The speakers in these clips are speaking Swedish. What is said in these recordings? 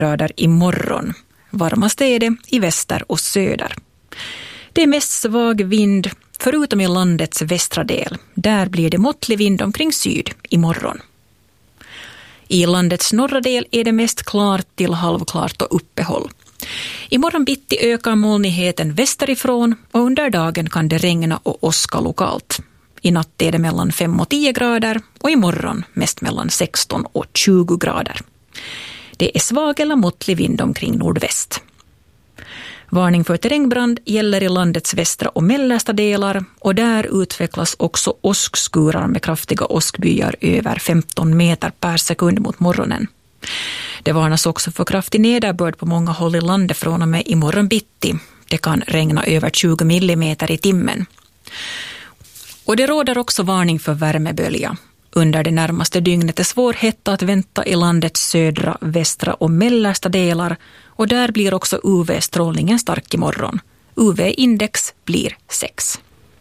grader imorgon. Varmast är det i väster och söder. Det är mest svag vind förutom i landets västra del. Där blir det måttlig vind omkring syd imorgon. I landets norra del är det mest klart till halvklart och uppehåll. Imorgon bitti ökar molnigheten västerifrån och under dagen kan det regna och åska lokalt. I natt är det mellan 5 och 10 grader och imorgon mest mellan 16 och 20 grader. Det är svag eller måttlig vind omkring nordväst. Varning för terrängbrand gäller i landets västra och mellersta delar och där utvecklas också åskskurar med kraftiga åskbyar över 15 meter per sekund mot morgonen. Det varnas också för kraftig nederbörd på många håll i landet från och med imorgon bitti. Det kan regna över 20 millimeter i timmen. Och det råder också varning för värmebölja. Under det närmaste dygnet är svår hetta att vänta i landets södra, västra och mellersta delar och där blir också UV-strålningen stark imorgon. UV-index blir 6.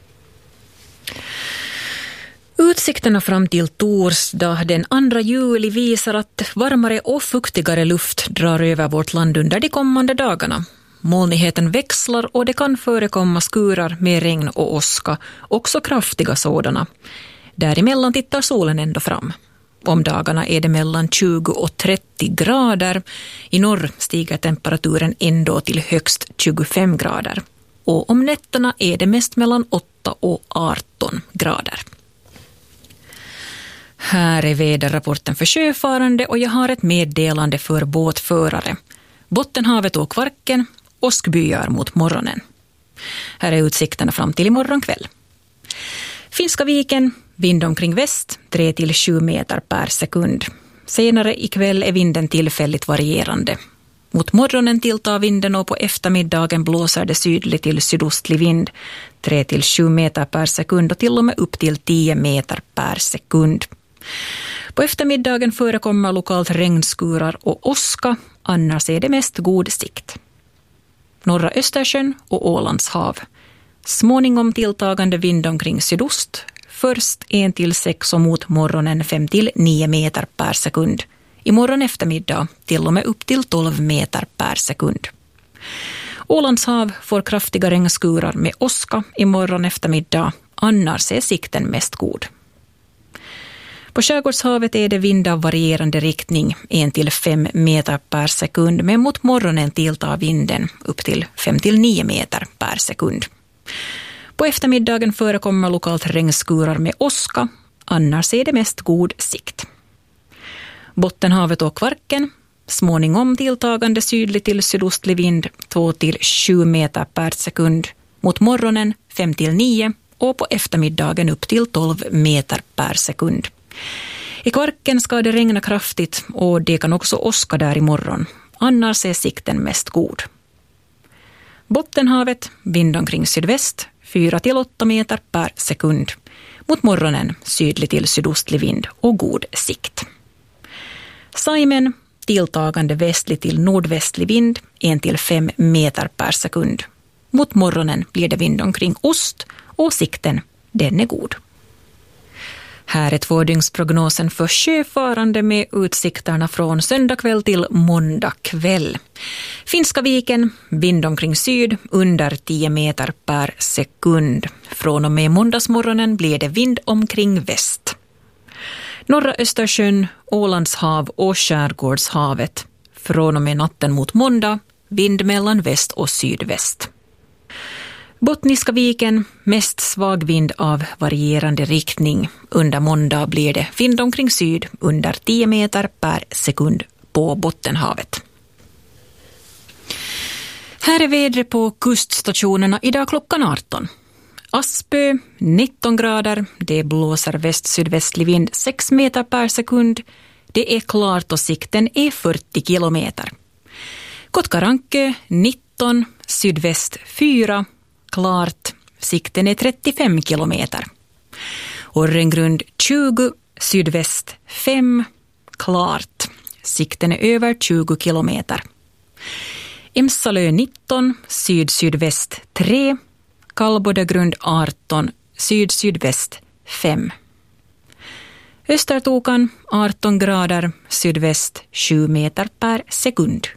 Utsikterna fram till torsdag den 2 juli visar att varmare och fuktigare luft drar över vårt land under de kommande dagarna. Molnigheten växlar och det kan förekomma skurar med regn och åska, också kraftiga sådana. Däremellan tittar solen ändå fram. Om dagarna är det mellan 20 och 30 grader. I norr stiger temperaturen ändå till högst 25 grader. Och om nätterna är det mest mellan 8 och 18 grader. Här är väderrapporten för sjöfarande och jag har ett meddelande för båtförare. Bottenhavet och Kvarken, åskbyar mot morgonen. Här är utsikterna fram till imorgon kväll. Finska viken, vind omkring väst, 3-7 meter per sekund. Senare ikväll är vinden tillfälligt varierande. Mot morgonen tilltar vinden och på eftermiddagen blåser det sydlig till sydostlig vind, 3-7 meter per sekund och till och med upp till 10 meter per sekund. På eftermiddagen förekommer lokalt regnskurar och åska, annars är det mest god sikt. Norra Östersjön och Ålands hav. Småningom tilltagande vind omkring sydost, först 1-6 och mot morgonen 5-9 meter per sekund. Imorgon eftermiddag till och med upp till 12 meter per sekund. Ålands hav får kraftiga regnskurar med åska imorgon eftermiddag, annars är sikten mest god. På Skärgårdshavet är det vind av varierande riktning 1-5 meter per sekund, men mot morgonen tilltar vinden upp till 5-9 meter per sekund. På eftermiddagen förekommer lokalt regnskurar med åska, annars är det mest god sikt. Bottenhavet och Kvarken, småningom tilltagande sydlig till sydostlig vind 2-7 meter per sekund, mot morgonen 5-9 och på eftermiddagen upp till 12 meter per sekund. I Kvarken ska det regna kraftigt och det kan också åska där imorgon, annars är sikten mest god. Bottenhavet, vind omkring sydväst, 4-8 meter per sekund. Mot morgonen sydlig till sydostlig vind och god sikt. Saimen, tilltagande västlig till nordvästlig vind, 1-5 meter per sekund. Mot morgonen blir det vind omkring ost och sikten, den är god. Här är 2-dygnsprognosen för sjöfarande med utsikterna från söndag kväll till måndag kväll. Finska viken, vind omkring syd, under 10 meter per sekund. Från och med måndagsmorgonen blir det vind omkring väst. Norra Östersjön, Ålands hav och Skärgårdshavet. Från och med natten mot måndag, vind mellan väst och sydväst. Bottniska viken, mest svag vind av varierande riktning. Under måndag blir det vind omkring syd under 10 meter per sekund på Bottenhavet. Här är vädret på kuststationerna idag klockan 18. Aspö 19 grader, det blåser väst-sydvästlig vind 6 meter per sekund. Det är klart och sikten är 40 kilometer. Kotkarankö 19, sydväst 4, klart, sikten är 35 kilometer. Orrengrund 20, sydväst 5, klart, sikten är över 20 kilometer. Emsalö 19, syd-sydväst 3, Kallbodagrund 18, syd-sydväst 5. Östertokan 18 grader, sydväst 7 meter per sekund.